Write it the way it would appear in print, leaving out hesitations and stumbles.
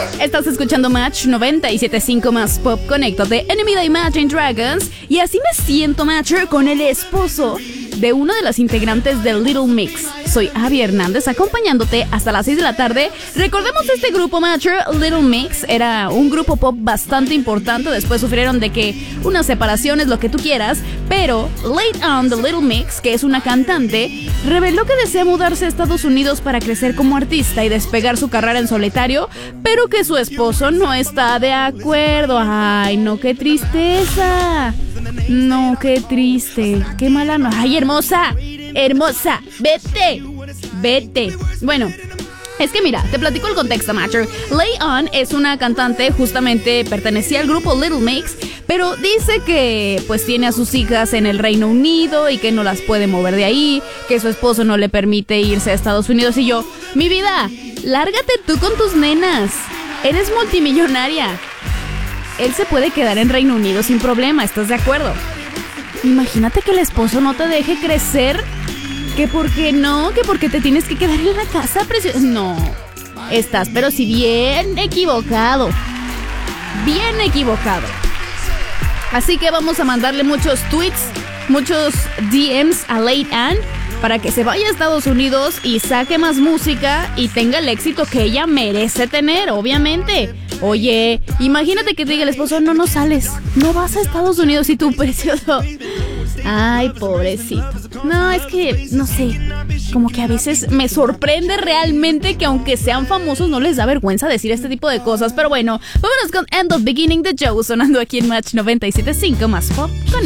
Estás escuchando Match 97.5 más Pop. Conéctate, Enemy de Imagine Dragons. Y así me siento, Matcher, con el esposo de uno de los integrantes de Little Mix. Soy Abby Hernández, acompañándote hasta las 6 de la tarde. Recordemos este grupo, Matcher, Little Mix. Era un grupo pop bastante importante. Después sufrieron de que unas separaciones, lo que tú quieras. Pero Late On, The Little Mix, que es una cantante, reveló que desea mudarse a Estados Unidos para crecer como artista y despegar su carrera en solitario, pero que su esposo no está de acuerdo. Ay, no, qué tristeza. No, qué triste. Qué mala no. Ay, hermosa. Hermosa. Vete. Bueno, es que mira, te platico el contexto, Matcher. Lay On es una cantante, justamente pertenecía al grupo Little Mix, pero dice que pues tiene a sus hijas en el Reino Unido y que no las puede mover de ahí, que su esposo no le permite irse a Estados Unidos. Y yo, mi vida, lárgate tú con tus nenas. Eres multimillonaria. Él se puede quedar en Reino Unido sin problema, ¿estás de acuerdo? Imagínate que el esposo no te deje crecer. ¿Que por qué no? ¿Que porque te tienes que quedar en la casa, preciosa? No, estás pero si bien equivocado. Bien equivocado. Así que vamos a mandarle muchos tweets, muchos DMs a Late On para que se vaya a Estados Unidos y saque más música y tenga el éxito que ella merece tener, obviamente. Oye, imagínate que te diga el esposo, no sales, no vas a Estados Unidos y tú, precioso. Ay, pobrecito. No, es que, no sé, como que a veces me sorprende realmente que aunque sean famosos no les da vergüenza decir este tipo de cosas. Pero bueno, vámonos con End of Beginning de Joe sonando aquí en Match 97.5 más Pop. Con